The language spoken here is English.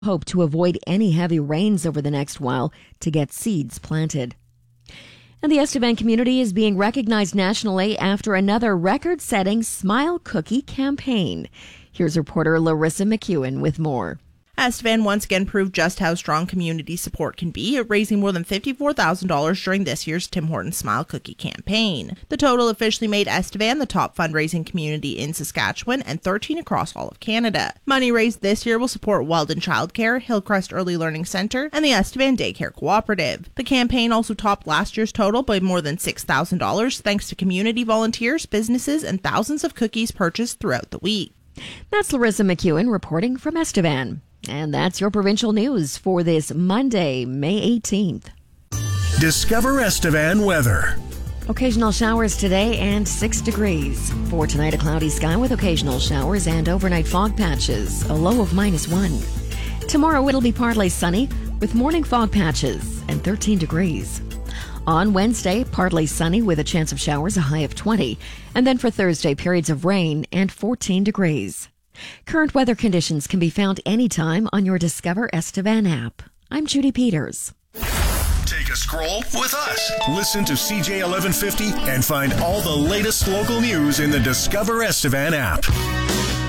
Hope to avoid any heavy rains over the next while to get seeds planted. And the Estevan community is being recognized nationally after another record-setting Smile Cookie campaign. Here's reporter Larissa McEwen with more. Estevan once again proved just how strong community support can be, raising more than $54,000 during this year's Tim Hortons Smile Cookie campaign. The total officially made Estevan the top fundraising community in Saskatchewan and 13 across all of Canada. Money raised this year will support Weldon Childcare, Hillcrest Early Learning Centre, and the Estevan Daycare Cooperative. The campaign also topped last year's total by more than $6,000 thanks to community volunteers, businesses, and thousands of cookies purchased throughout the week. That's Larissa McEwen reporting from Estevan. And that's your provincial news for this Monday, May 18th. Discover Estevan weather. Occasional showers today and 6 degrees. For tonight, a cloudy sky with occasional showers and overnight fog patches, a low of -1. Tomorrow, it'll be partly sunny with morning fog patches and 13 degrees. On Wednesday, partly sunny with a chance of showers, a high of 20. And then for Thursday, periods of rain and 14 degrees. Current weather conditions can be found anytime on your Discover Estevan app. I'm Judy Peters. Take a scroll with us. Listen to CJ 1150 and find all the latest local news in the Discover Estevan app.